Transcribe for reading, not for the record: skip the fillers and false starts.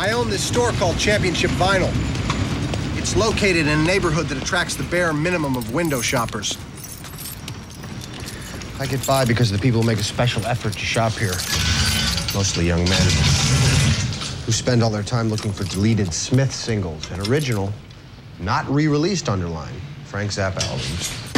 I own this store called Championship Vinyl. It's located in a neighborhood that attracts the bare minimum of window shoppers. I get by because the people who make a special effort to shop here. Mostly young men who spend all their time looking for deleted Smith singles and original, not re-released underline, Frank Zappa albums.